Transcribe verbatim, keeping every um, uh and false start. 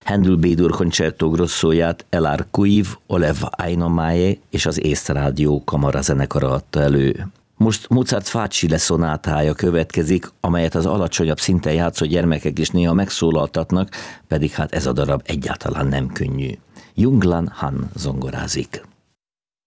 Handel B-dur concerto grosszóját El Arcuiv, Olev Ainomaié és az Észt Rádió kamarazenekara adta elő. Most Mozart Facile szonátája következik, amelyet az alacsonyabb szinten játszó gyermekek is néha megszólaltatnak, pedig hát ez a darab egyáltalán nem könnyű. Junglan Han zongorázik.